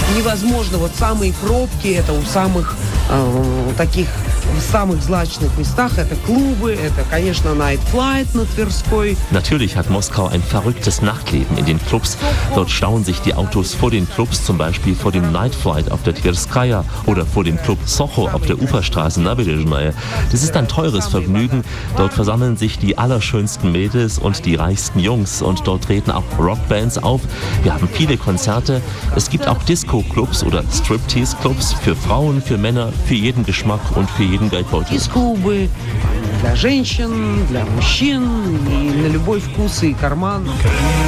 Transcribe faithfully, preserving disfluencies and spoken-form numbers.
невозможно. Вот самые пробки, это у самых э, таких, в самых злачных местах. Это клубы, это, конечно, Night Flight на Tverской. Natürlich hat Moskau ein verrücktes Nachtleben in den Clubs. Dort stauen sich die Autos vor den Clubs, zum Beispiel vor dem Night Flight auf der Tverskaya oder vor dem Club Soho auf der Uferstraße Nabережная. Das ist ein teures Vergnügen. Dort versammeln sich die allerschönsten Mädels und die reichsten Jungs und dort treten auch Rockbands auf. Wir haben viele Konzerte. Es gibt auch Disco-Clubs oder Striptease-Clubs für Frauen, für Männer, für jeden Geschmack und für jeden Geldbeutel. Диско-клубы для женщин, для мужчин, и на любой вкус и карман.